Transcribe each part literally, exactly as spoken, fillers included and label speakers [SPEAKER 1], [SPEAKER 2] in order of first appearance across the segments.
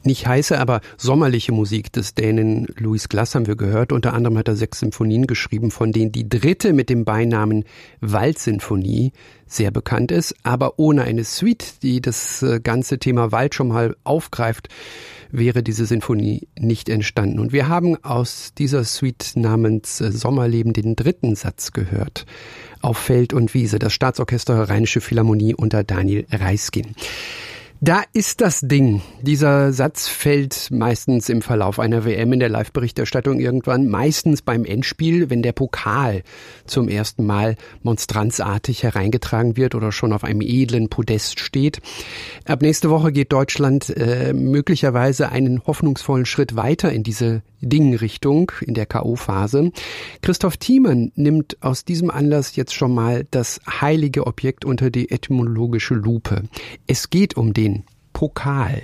[SPEAKER 1] Nicht heiße, aber sommerliche Musik des Dänen Louis Glass haben wir gehört. Unter anderem hat er sechs Symphonien geschrieben, von denen die dritte mit dem Beinamen Waldsinfonie sehr bekannt ist. Aber ohne eine Suite, die das ganze Thema Wald schon mal aufgreift, wäre diese Sinfonie nicht entstanden. Und wir haben aus dieser Suite namens Sommerleben den dritten Satz gehört. Auf Feld und Wiese, das Staatsorchester Rheinische Philharmonie unter Daniel Reiskin. Da ist das Ding. Dieser Satz fällt meistens im Verlauf einer W M in der Live-Berichterstattung irgendwann, meistens beim Endspiel, wenn der Pokal zum ersten Mal monstranzartig hereingetragen wird oder schon auf einem edlen Podest steht. Ab nächste Woche geht Deutschland äh, möglicherweise einen hoffnungsvollen Schritt weiter in diese Ding-Richtung in der K O-Phase. Christoph Thiemann nimmt aus diesem Anlass jetzt schon mal das heilige Objekt unter die etymologische Lupe. Es geht um den Pokal.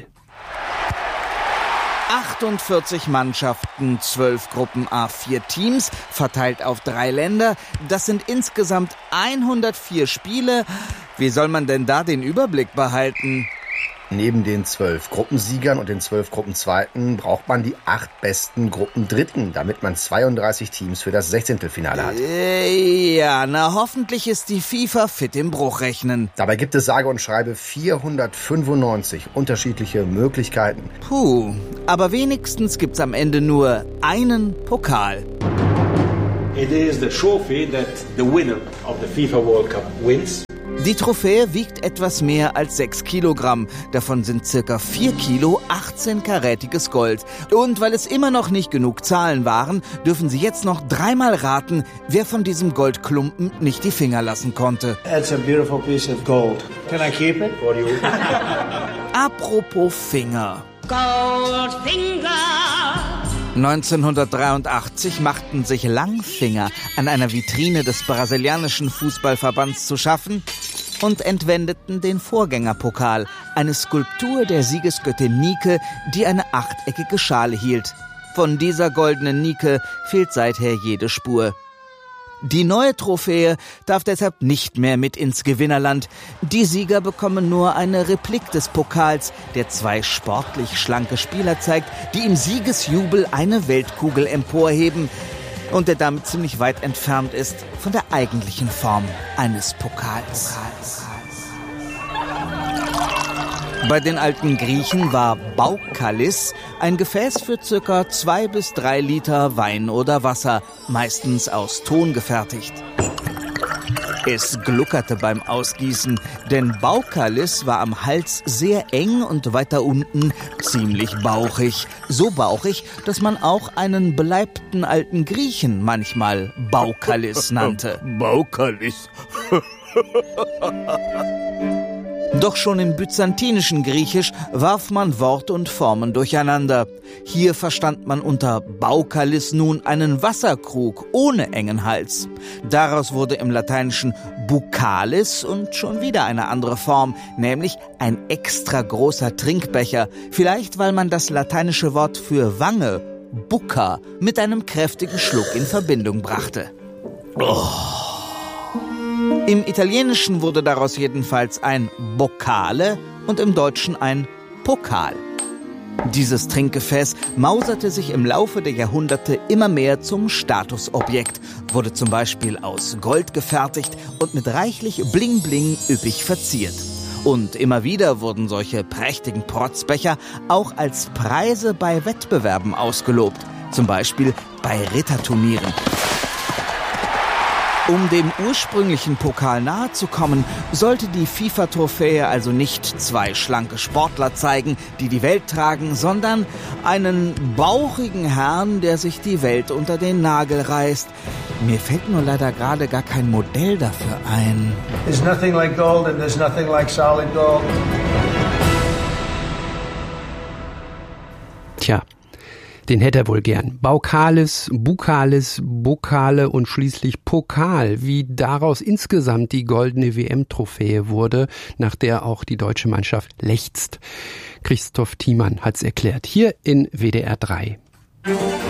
[SPEAKER 2] achtundvierzig Mannschaften, zwölf Gruppen à vier Teams, verteilt auf drei Länder. Das sind insgesamt hundertvier Spiele. Wie soll man denn da den Überblick behalten?
[SPEAKER 3] Neben den zwölf Gruppensiegern und den zwölf Gruppenzweiten braucht man die acht besten Gruppendritten, damit man zweiunddreißig Teams für das Sechzehntelfinale hat.
[SPEAKER 2] Äh, ja, na hoffentlich ist die FIFA fit im Bruchrechnen.
[SPEAKER 3] Dabei gibt es sage und schreibe vierhundertfünfundneunzig unterschiedliche Möglichkeiten.
[SPEAKER 2] Puh, aber wenigstens gibt's am Ende nur einen Pokal.
[SPEAKER 4] It is the trophy that the winner of the FIFA World Cup wins.
[SPEAKER 2] Die Trophäe wiegt etwas mehr als sechs Kilogramm. Davon sind circa vier Kilo achtzehn-karätiges Gold. Und weil es immer noch nicht genug Zahlen waren, dürfen Sie jetzt noch dreimal raten, wer von diesem Goldklumpen nicht die Finger lassen konnte.
[SPEAKER 4] That's a beautiful piece of gold. Can I keep it? What do you?
[SPEAKER 2] Apropos Finger.
[SPEAKER 5] Goldfinger.
[SPEAKER 2] neunzehnhundertdreiundachtzig machten sich Langfinger an einer Vitrine des brasilianischen Fußballverbands zu schaffen und entwendeten den Vorgängerpokal, eine Skulptur der Siegesgöttin Nike, die eine achteckige Schale hielt. Von dieser goldenen Nike fehlt seither jede Spur. Die neue Trophäe darf deshalb nicht mehr mit ins Gewinnerland. Die Sieger bekommen nur eine Replik des Pokals, der zwei sportlich schlanke Spieler zeigt, die im Siegesjubel eine Weltkugel emporheben und der damit ziemlich weit entfernt ist von der eigentlichen Form eines Pokals. Bei den alten Griechen war Baukalis ein Gefäß für circa zwei bis drei Liter Wein oder Wasser, meistens aus Ton gefertigt. Es gluckerte beim Ausgießen, denn Baukalis war am Hals sehr eng und weiter unten ziemlich bauchig. So bauchig, dass man auch einen beleibten alten Griechen manchmal Baukalis nannte.
[SPEAKER 6] Baukalis.
[SPEAKER 2] Doch schon im byzantinischen Griechisch warf man Wort und Formen durcheinander. Hier verstand man unter Baukalis nun einen Wasserkrug ohne engen Hals. Daraus wurde im Lateinischen Bucalis und schon wieder eine andere Form, nämlich ein extra großer Trinkbecher. Vielleicht, weil man das lateinische Wort für Wange, Bucca, mit einem kräftigen Schluck in Verbindung brachte. Oh. Im Italienischen wurde daraus jedenfalls ein Boccale und im Deutschen ein Pokal. Dieses Trinkgefäß mauserte sich im Laufe der Jahrhunderte immer mehr zum Statusobjekt, wurde zum Beispiel aus Gold gefertigt und mit reichlich Bling-Bling üppig verziert. Und immer wieder wurden solche prächtigen Protzbecher auch als Preise bei Wettbewerben ausgelobt, zum Beispiel bei Ritterturnieren. Um dem ursprünglichen Pokal nahezukommen, sollte die FIFA-Trophäe also nicht zwei schlanke Sportler zeigen, die die Welt tragen, sondern einen bauchigen Herrn, der sich die Welt unter den Nagel reißt. Mir fällt nur leider gerade gar kein Modell dafür ein.
[SPEAKER 4] There's nothing like gold and there's nothing like solid gold.
[SPEAKER 1] Tja. Den hätte er wohl gern. Baukalis, Bucalis, Bokale und schließlich Pokal, wie daraus insgesamt die goldene W M-Trophäe wurde, nach der auch die deutsche Mannschaft lechzt. Christoph Thiemann hat's erklärt, hier in W D R drei.